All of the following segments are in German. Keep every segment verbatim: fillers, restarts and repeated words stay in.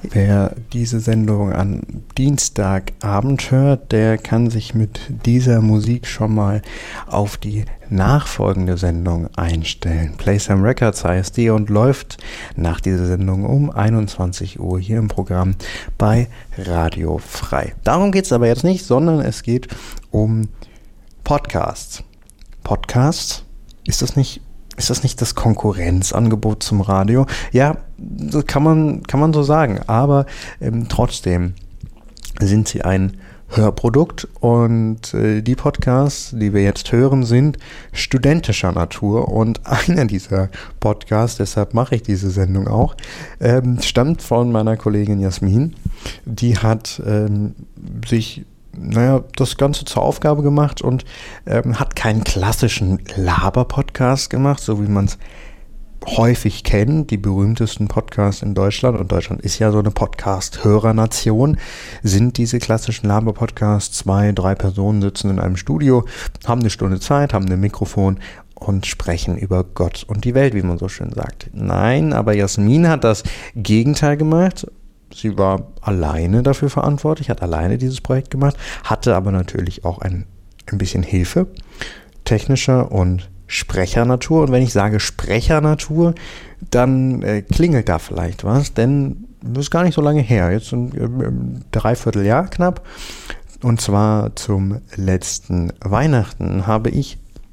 Wer diese Sendung an Dienstagabend hört, der kann sich mit dieser Musik schon mal auf die nachfolgende Sendung einstellen. Play Some Records heißt die und läuft nach dieser Sendung um einundzwanzig Uhr hier im Programm bei Radio Frei. Darum geht es aber jetzt nicht, sondern es geht um Podcasts. Podcasts? Ist das nicht Ist das nicht das Konkurrenzangebot zum Radio? Ja, das kann man, kann man so sagen, aber ähm, trotzdem sind sie ein Hörprodukt und äh, die Podcasts, die wir jetzt hören, sind studentischer Natur und einer dieser Podcasts, deshalb mache ich diese Sendung auch, ähm, stammt von meiner Kollegin Jasmin. Die hat ähm, sich naja, das Ganze zur Aufgabe gemacht und ähm, hat keinen klassischen Laber-Podcast gemacht, so wie man es häufig kennt. Die berühmtesten Podcasts in Deutschland, und Deutschland ist ja so eine Podcast-Hörernation, sind diese klassischen Laber-Podcasts. Zwei, drei Personen sitzen in einem Studio, haben eine Stunde Zeit, haben ein Mikrofon und sprechen über Gott und die Welt, wie man so schön sagt. Nein, aber Jasmin hat das Gegenteil gemacht. Sie war alleine dafür verantwortlich, hat alleine dieses Projekt gemacht, hatte aber natürlich auch ein, ein bisschen Hilfe, technischer und Sprechernatur. Und wenn ich sage Sprechernatur, dann äh, klingelt da vielleicht was, denn das ist gar nicht so lange her, jetzt ein äh, Dreivierteljahr knapp. Und zwar zum letzten Weihnachten habe ich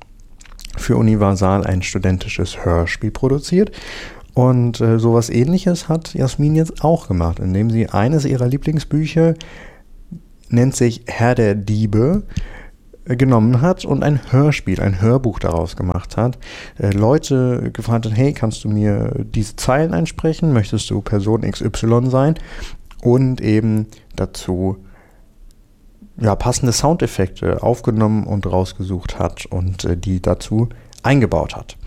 für Universal ein studentisches Hörspiel produziert. Und äh, sowas Ähnliches hat Jasmin jetzt auch gemacht, indem sie eines ihrer Lieblingsbücher, nennt sich Herr der Diebe, äh, genommen hat und ein Hörspiel, ein Hörbuch daraus gemacht hat. Äh, Leute gefragt hat, hey, kannst du mir diese Zeilen einsprechen? Möchtest du Person X Y sein? Und eben dazu ja, passende Soundeffekte aufgenommen und rausgesucht hat und äh, die dazu eingebaut hat.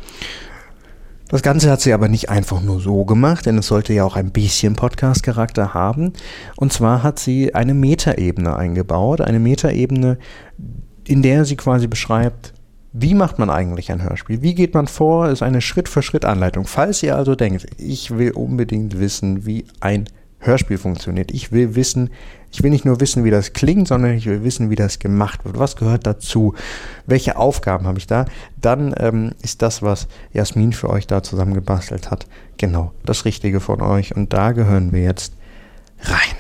Das Ganze hat sie aber nicht einfach nur so gemacht, denn es sollte ja auch ein bisschen Podcast-Charakter haben. Und zwar hat sie eine Metaebene eingebaut, eine Metaebene, in der sie quasi beschreibt, wie macht man eigentlich ein Hörspiel? Wie geht man vor? Ist eine Schritt-für-Schritt-Anleitung. Falls ihr also denkt, ich will unbedingt wissen, wie ein Hörspiel funktioniert. Ich will wissen, ich will nicht nur wissen, wie das klingt, sondern ich will wissen, wie das gemacht wird. Was gehört dazu? Welche Aufgaben habe ich da? Dann ähm, ist das, was Jasmin für euch da zusammengebastelt hat, genau das Richtige von euch. Und da gehören wir jetzt rein.